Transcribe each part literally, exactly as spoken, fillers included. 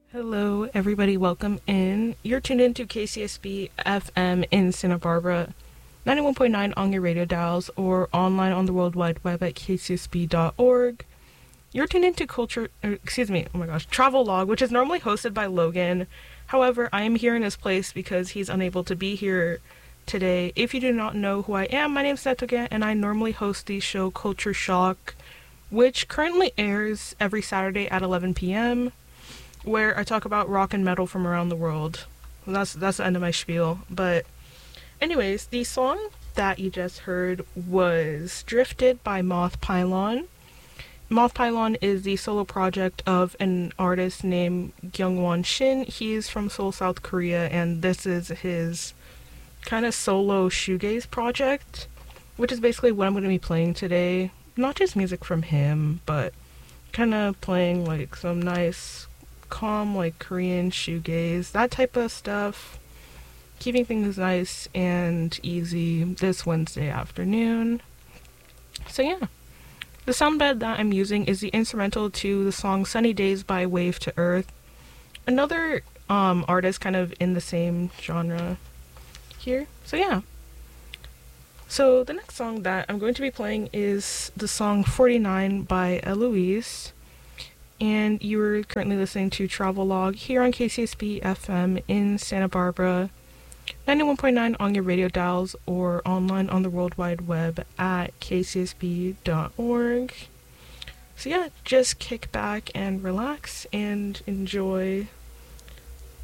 Hello, everybody. Welcome in. You're tuned into K C S B F M in Santa Barbara, ninety-one point nine on your radio dials, or online on the World Wide Web at k c s b dot org. You're tuned into Culture, er, excuse me, oh my gosh, Travel Log, which is normally hosted by Logan. However, I am here in his place because he's unable to be here today. If you do not know who I am, my name is Netoge, and I normally host the show Culture Shock, which currently airs every Saturday at eleven p.m., where I talk about rock and metal from around the world. Well, that's that's the end of my spiel. But anyways, the song that you just heard was Drifted by Moth Pylon. Moth Pylon is the solo project of an artist named Kyungwon Shin. He's from Seoul, South Korea, and this is his kind of solo shoegaze project, which is basically what I'm going to be playing today. Not just music from him, but kind of playing like some nice calm, like Korean shoegaze, that type of stuff, keeping things nice and easy this Wednesday afternoon. So yeah, the sound bed that I'm using is the instrumental to the song Sunny Days by Wave to Earth, another um artist kind of in the same genre here. So yeah, so the next song that I'm going to be playing is the song forty-nine by Eloise. And you are currently listening to Travelog here on K C S B F M in Santa Barbara, ninety-one point nine on your radio dials, or online on the World Wide Web at k c s b dot org. So yeah, just kick back and relax and enjoy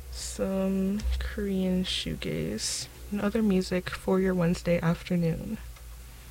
some Korean shoegaze and other music for your Wednesday afternoon.